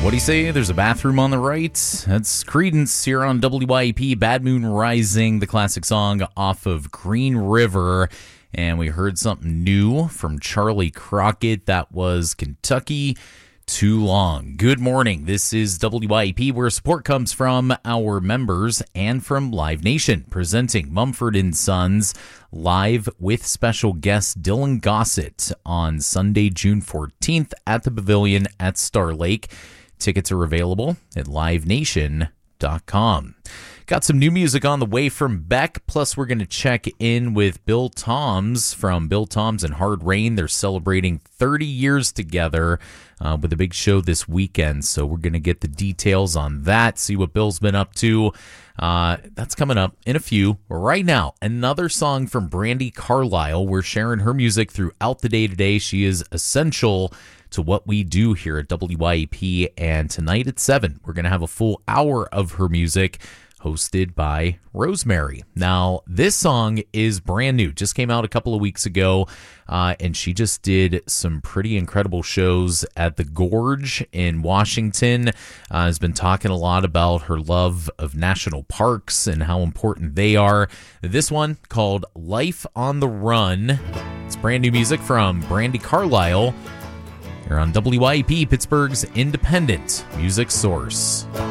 What do you say? There's a bathroom on the right. That's Creedence here on WYAP, Bad Moon Rising, the classic song off of Green River. And we heard something new from Charlie Crockett. That was Kentucky Too Long. Good morning. This is WYAP, where support comes from our members and from Live Nation, presenting Mumford & Sons live with special guest Dylan Gossett on Sunday, June 14th at the Pavilion at Star Lake. Tickets are available at livenation.com. Got some new music on the way from Beck, plus we're going to check in with Bill Toms from Bill Toms and Hard Rain. They're celebrating 30 years together with a big show this weekend, so we're going to get the details on that, see what Bill's been up to. That's coming up in a few. Right now, another song from Brandi Carlile. We're sharing her music throughout the day today. She is essential to what we do here at WYAP, and tonight at 7, we're going to have a full hour of her music hosted by Rosemary. Now, this song is brand new, just came out a couple of weeks ago, and she just did some pretty incredible shows at the Gorge in Washington. Has been talking a lot about her love of national parks and how important they are. This one, called Life on the Run, it's brand new music from Brandi Carlile. You're on WYAP, Pittsburgh's independent music source.